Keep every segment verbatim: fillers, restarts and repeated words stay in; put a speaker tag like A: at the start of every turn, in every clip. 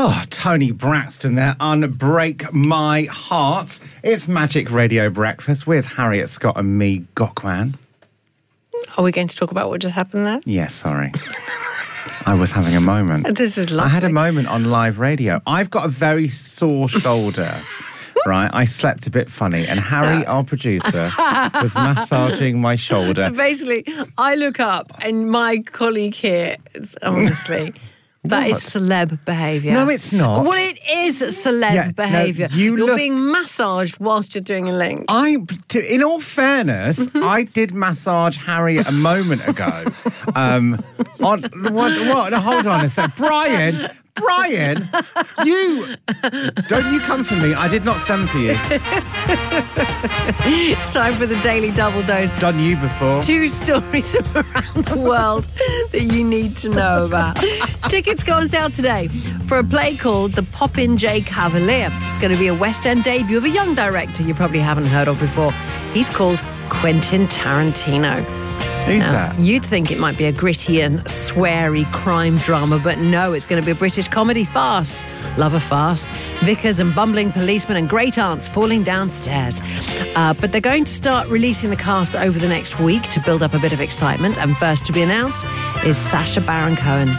A: Oh, Tony Braxton there, Unbreak My Heart. It's Magic Radio Breakfast with Harriet Scott and me, Gokwan.
B: Are we going to talk about what just happened there?
A: Yes, sorry. I was having a moment.
B: This is lovely.
A: I had a moment on live radio. I've got a very sore shoulder. Right, I slept a bit funny, and Harry, our producer, was massaging my shoulder.
B: So basically, I look up, and my colleague here, honestly, that
A: What?
B: is celeb behaviour.
A: No, it's not.
B: Well, it is celeb
A: Yeah, no,
B: behaviour.
A: you
B: You're
A: look-
B: being massaged whilst you're doing a link.
A: I, to, in all fairness,
B: Mm-hmm.
A: I did massage Harry a moment ago. Um, on what? What? No, hold on a sec, Brian. Brian, you don't you come for me. I did not send for you.
B: It's time for the Daily Double Dose.
A: Done you before.
B: Two stories from around the world that you need to know about. Tickets go on sale today for a play called The Popinjay Cavalier. It's going to be a West End debut of a young director you probably haven't heard of before. He's called Quentin Tarantino.
A: Who's
B: Now,
A: that?
B: you'd think it might be a gritty and sweary crime drama, but no, it's going to be a British comedy farce. Love a farce. Vicars and bumbling policemen and great aunts falling downstairs. Uh, but they're going to start releasing the cast over the next week to build up a bit of excitement. And first to be announced is Sacha Baron Cohen.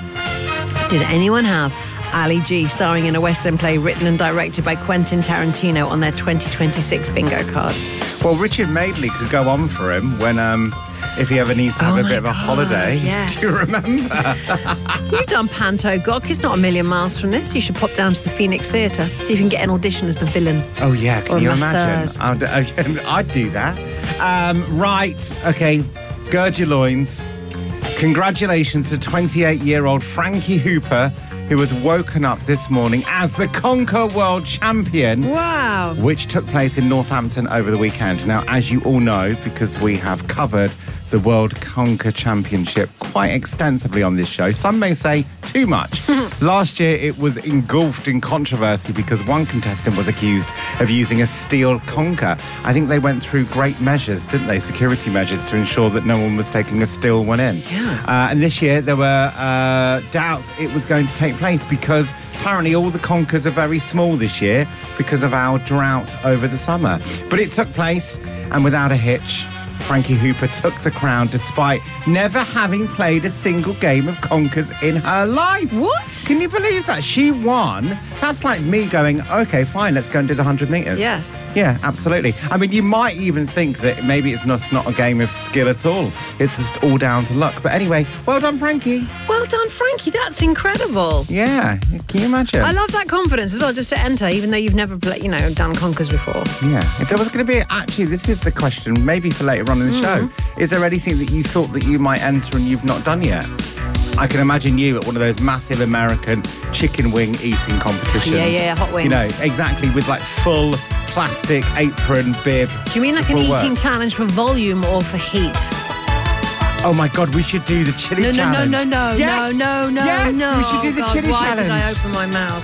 B: Did anyone have Ali G starring in a West End play written and directed by Quentin Tarantino on their twenty twenty-six bingo card?
A: Well, Richard Madeley could go on for him when um. if he ever needs to have
B: Oh
A: a
B: my
A: bit of a
B: God,
A: holiday.
B: yes.
A: Do you remember?
B: You've done Panto, Gok. It's not a million miles from this. You should pop down to the Phoenix Theatre, see if you can get an audition as the villain.
A: Oh, yeah, can
B: Or
A: you
B: masseurs.
A: imagine? I'd, I'd do that. Um, right, okay, gird your loins. Congratulations to twenty-eight-year-old Frankie Hooper, who was woken up this morning as the Conquer World Champion.
B: Wow.
A: Which took place in Northampton over the weekend. Now, as you all know, because we have covered the World Conquer Championship quite extensively on this show, some may say too much. Last year, it was engulfed in controversy because one contestant was accused of using a steel conker. I think they went through great measures, didn't they? Security measures to ensure that no one was taking a steel one in.
B: Yeah.
A: Uh, and this year, there were uh, doubts it was going to take place because apparently all the conkers are very small this year because of our drought over the summer. But it took place, and without a hitch, Frankie Hooper took the crown despite never having played a single game of conkers in her life.
B: What?
A: Can you believe that? She won. That's like me going, okay, fine, let's go and do the one hundred metres.
B: Yes.
A: Yeah, absolutely. I mean, you might even think that maybe it's not, not a game of skill at all. It's just all down to luck. But anyway, well done, Frankie.
B: Well done, Frankie. That's incredible.
A: Yeah, can you imagine?
B: I love that confidence as well, just to enter, even though you've never, play, you know, done conkers before.
A: Yeah. If there was going to be, actually, this is the question, maybe for later on in the
B: Mm.
A: show. Is there anything that you thought that you might enter and you've not done yet? I can imagine you at one of those massive American chicken wing eating competitions.
B: Yeah, yeah, hot wings.
A: You know, exactly, with like full plastic apron bib.
B: Do you mean like an
A: for work.
B: eating challenge for volume or for heat?
A: Oh my God, we should do the chili
B: No, no, no,
A: challenge.
B: no, no,
A: Yes!
B: no, no, no,
A: yes!
B: no.
A: we should do the
B: God,
A: chili
B: why
A: challenge.
B: did I open my mouth?